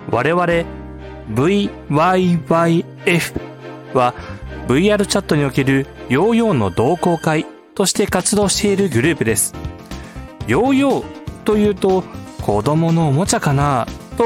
我々 VYYF は VR チャットにおけるヨーヨーの同好会として活動しているグループです。ヨーヨーというと子供のおもちゃかな